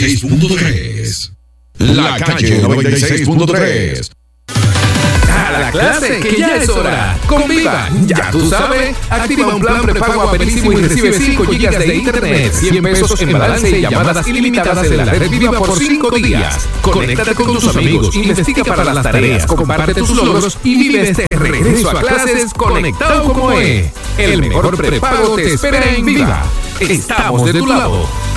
96.3. La Calle 96.3. A la clase, que ya es hora. Con Viva, ya tú sabes. Activa un plan prepago Aperísimo y recibe 5 GB de internet, 100 pesos en balance y llamadas ilimitadas en la red Viva por 5 días. Conéctate con tus amigos, investiga para las tareas, comparte tus logros y vive este regreso a clases conectado como es. El mejor prepago te espera en Viva. Estamos de tu lado.